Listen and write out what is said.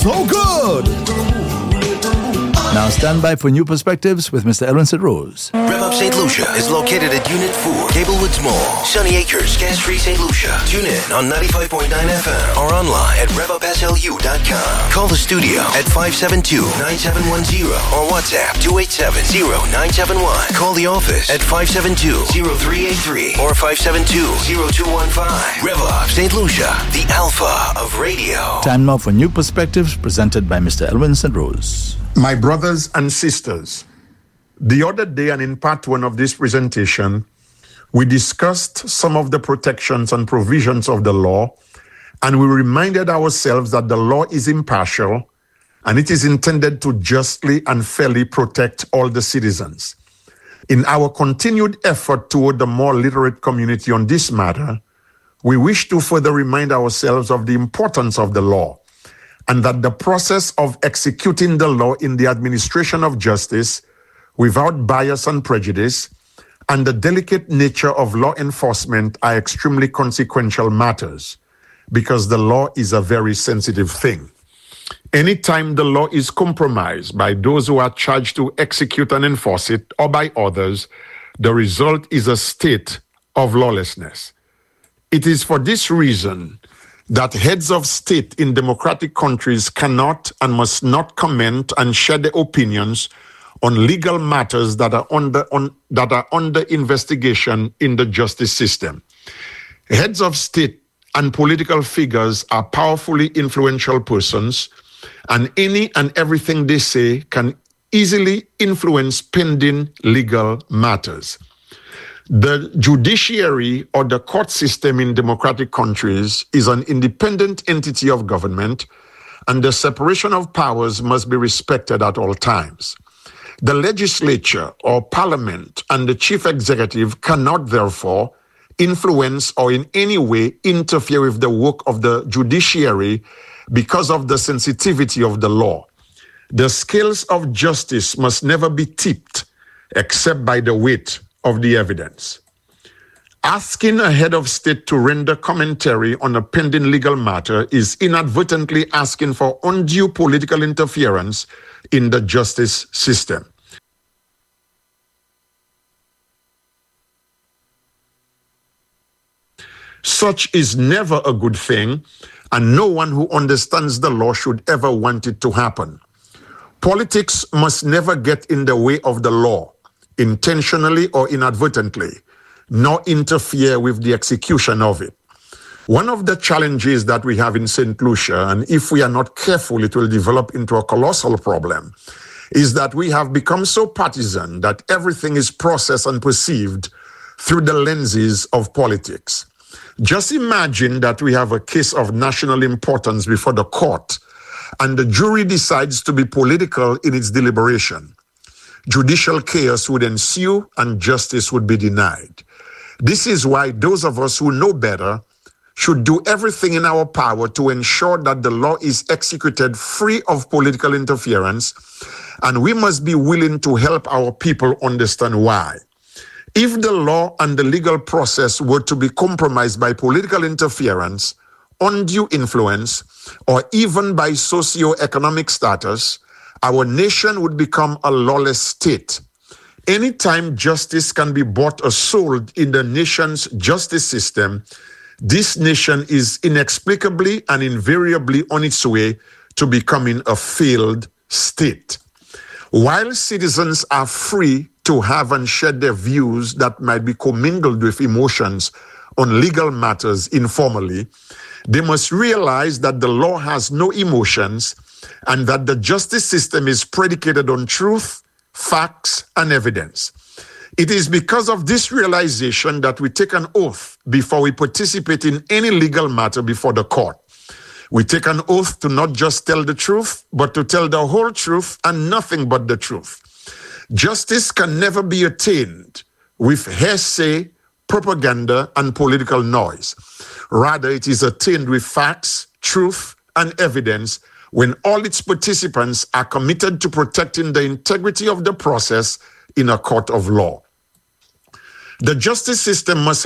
so good. Now stand by for New Perspectives with Mr. Elwin St. Rose. Rev Up St. Lucia is located at Unit 4, Gablewoods Mall, Sunny Acres, Gas-Free St. Lucia. Tune in on 95.9 FM or online at revupslu.com. Call the studio at 572-9710 or WhatsApp 287-0971. Call the office at 572-0383 or 572-0215. Rev Up St. Lucia, the alpha of radio. Time now for New Perspectives presented by Mr. Elwin St. Rose. My brothers and sisters, the other day and in part one of this presentation, we discussed some of the protections and provisions of the law, and we reminded ourselves that the law is impartial and it is intended to justly and fairly protect all the citizens. In our continued effort toward the more literate community on this matter, we wish to further remind ourselves of the importance of the law, and that the process of executing the law in the administration of justice without bias and prejudice and the delicate nature of law enforcement are extremely consequential matters, because the law is a very sensitive thing. Anytime the law is compromised by those who are charged to execute and enforce it or by others, the result is a state of lawlessness. It is for this reason that heads of state in democratic countries cannot and must not comment and share their opinions on legal matters that are under investigation in the justice system. Heads of state and political figures are powerfully influential persons, and any and everything they say can easily influence pending legal matters. The judiciary or the court system in democratic countries is an independent entity of government, and the separation of powers must be respected at all times. The legislature or parliament and the chief executive cannot, therefore, influence or in any way interfere with the work of the judiciary because of the sensitivity of the law. The scales of justice must never be tipped except by the weight of the evidence. Asking a head of state to render commentary on a pending legal matter is inadvertently asking for undue political interference in the justice system. Such is never a good thing, and no one who understands the law should ever want it to happen. Politics must never get in the way of the law, intentionally or inadvertently, nor interfere with the execution of it. One of the challenges that we have in St. Lucia, and if we are not careful, it will develop into a colossal problem, is that we have become so partisan that everything is processed and perceived through the lenses of politics. Just imagine that we have a case of national importance before the court, and the jury decides to be political in its deliberation. Judicial chaos would ensue and justice would be denied. This is why those of us who know better should do everything in our power to ensure that the law is executed free of political interference, and we must be willing to help our people understand why. If the law and the legal process were to be compromised by political interference, undue influence, or even by socio-economic status, our nation would become a lawless state. Anytime justice can be bought or sold in the nation's justice system, this nation is inexplicably and invariably on its way to becoming a failed state. While citizens are free to have and share their views that might be commingled with emotions on legal matters informally, they must realize that the law has no emotions and that the justice system is predicated on truth, facts, and evidence. It is because of this realization that we take an oath before we participate in any legal matter before the court. We take an oath to not just tell the truth, but to tell the whole truth and nothing but the truth. Justice can never be attained with hearsay, propaganda, and political noise. Rather, it is attained with facts, truth, and evidence when all its participants are committed to protecting the integrity of the process in a court of law. The justice system must